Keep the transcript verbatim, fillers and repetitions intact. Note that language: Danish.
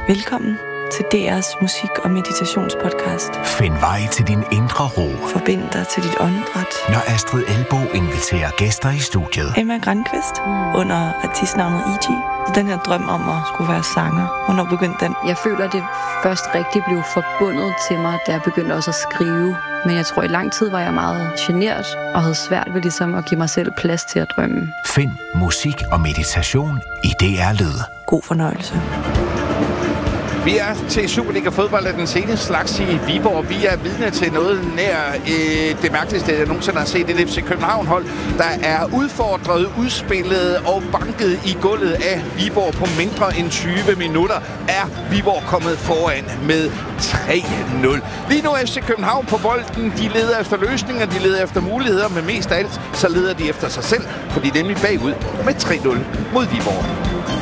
Velkommen til D R's musik- og meditationspodcast. Find vej til din indre ro. Forbind dig til dit åndedræt. Når Astrid Elbo inviterer gæster i studiet. Emma Grandqvist mm. under artistnavnet E G. Så den her drøm om at skulle være sanger, hvornår begyndte den? Jeg føler, at det først rigtig blev forbundet til mig, da jeg begyndte også at skrive. Men jeg tror, i lang tid var jeg meget genert og havde svært ved ligesom at give mig selv plads til at drømme. Find musik og meditation i D R Lyd. God fornøjelse. Vi er til Superliga fodbold af den seneste slags i Viborg. Vi er vidne til noget nær øh, det mærkeligste, jeg nogensinde har set. Et F C København-hold, der er udfordret, udspillet og banket i gulvet af Viborg på mindre end tyve minutter. Er Viborg kommet foran med tre nul. Lige nu er F C København på bolden. De leder efter løsninger, de leder efter muligheder, men mest af alt så leder de efter sig selv, for de er nemlig bagud med tre nul mod Viborg.